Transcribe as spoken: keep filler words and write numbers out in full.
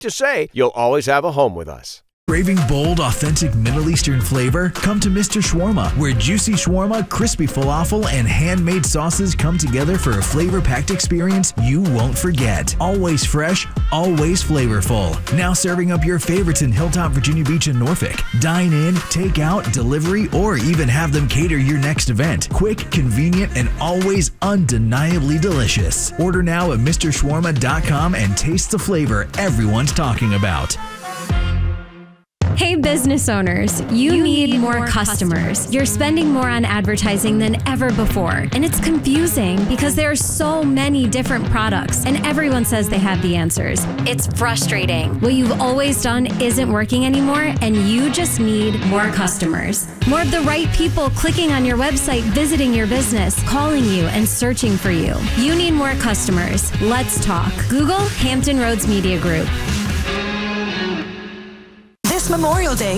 to say you'll always have a home with us. Craving bold, authentic Middle Eastern flavor? Come to Mister Shawarma, where juicy shawarma, crispy falafel, and handmade sauces come together for a flavor-packed experience you won't forget. Always fresh, always flavorful. Now serving up your favorites in Hilltop, Virginia Beach, and Norfolk. Dine in, take out, delivery, or even have them cater your next event. Quick, convenient, and always undeniably delicious. Order now at Mister Shawarma dot com and taste the flavor everyone's talking about. Hey business owners, you, you need, need more, more customers. customers. You're spending more on advertising than ever before, and it's confusing because there are so many different products and everyone says they have the answers. It's frustrating. What you've always done isn't working anymore, and you just need more customers. More of the right people clicking on your website, visiting your business, calling you, and searching for you. You need more customers. Let's talk. Google Hampton Roads Media Group. This Memorial Day,